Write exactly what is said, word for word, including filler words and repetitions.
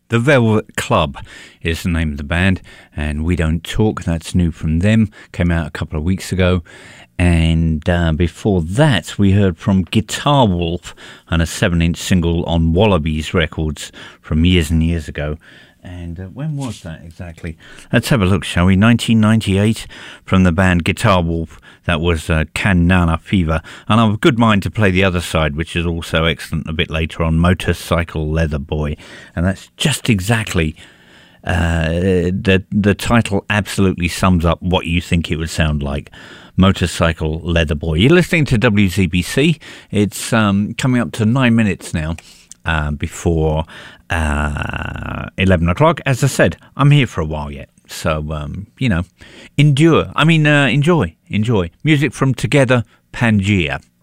The Velvet Club is the name of the band, and We Don't Talk, that's new from them, came out a couple of weeks ago. And uh, before that, we heard from Guitar Wolf and a seven inch single on Wallabies Records from years and years ago. And uh, when was that exactly? Let's have a look, shall we? nineteen ninety-eight, from the band Guitar Wolf. That was uh, Can Nana Fever. And I've a good mind to play the other side, which is also excellent, a bit later on, Motorcycle Leather Boy. And that's just exactly... Uh, the the title absolutely sums up what you think it would sound like. Motorcycle Leather Boy. You're listening to W Z B C. It's um, coming up to nine minutes now uh, before uh, eleven o'clock. As I said, I'm here for a while yet. So, um, you know, endure. I mean, uh, enjoy. Enjoy. Music from Together, Pangea.